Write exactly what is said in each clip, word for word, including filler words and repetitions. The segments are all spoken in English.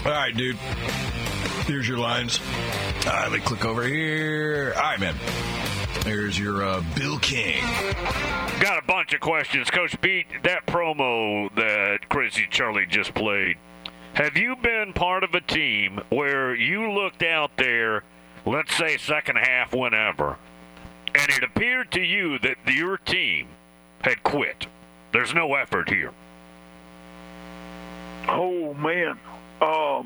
All right, dude. Here's your lines. All right, let me click over here. All right, man. There's your uh, Bill King. Got a bunch of questions. Coach Pete, that promo that Crazy Charlie just played, have you been part of a team where you looked out there, let's say second half, whenever, and it appeared to you that your team had quit? There's no effort here. Oh, man. Um,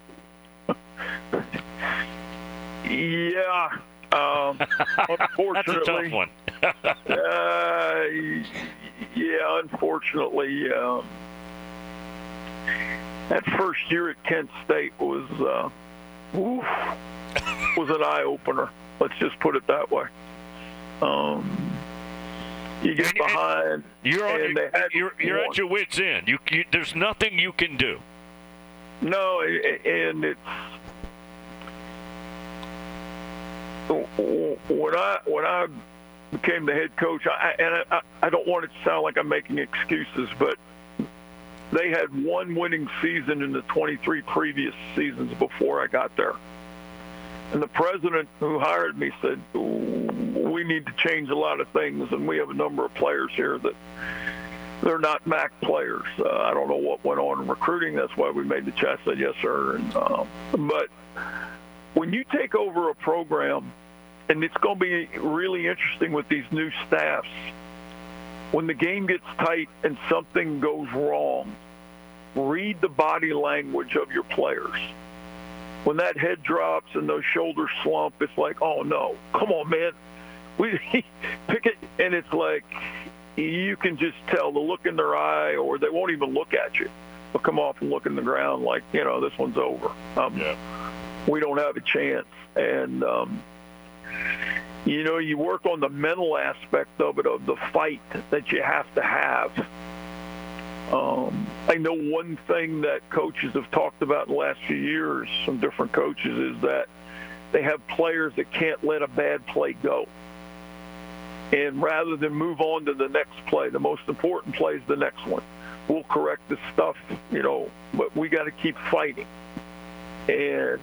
yeah. Um, unfortunately. That's a tough one. uh, yeah, unfortunately. Um, that first year at Kent State was, uh, oof, was an eye-opener. Let's just put it that way. Um, you get and, behind. And you're on, and they had you're, you're at your wits' end. You, you, there's nothing you can do. No, and it's when I when I became the head coach, I, and I, I don't want it to sound like I'm making excuses, but they had one winning season in the twenty-three previous seasons before I got there. And the president who hired me said, we need to change a lot of things, and we have a number of players here that they're not M A C players. Uh, I don't know what went on in recruiting. That's why we made the chat. I said, yes, sir. And, um, but when you take over a program, and it's going to be really interesting with these new staffs, when the game gets tight and something goes wrong, read the body language of your players. When that head drops and those shoulders slump, it's like, oh, no, come on, man. We pick it, and it's like you can just tell the look in their eye, or they won't even look at you. They'll come off and look in the ground like, you know, this one's over. Um, yeah. We don't have a chance. And, um, you know, you work on the mental aspect of it, of the fight that you have to have. Um, I know one thing that coaches have talked about in the last few years, some different coaches, is that they have players that can't let a bad play go. And rather than move on to the next play, the most important play is the next one. We'll correct this stuff, you know, but we got to keep fighting. And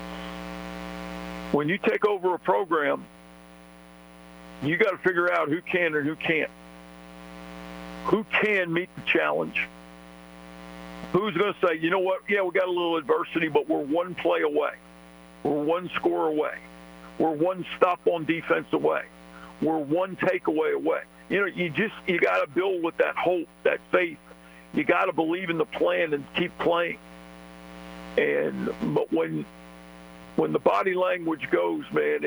when you take over a program, you got to figure out who can and who can't. Who can meet the challenge? Who's going to say, you know what, yeah, we got a little adversity, but we're one play away. We're one score away. We're one stop on defense away. We're one takeaway away. You know, you just, you got to build with that hope, that faith. You got to believe in the plan and keep playing. And, but when, when the body language goes, man, it,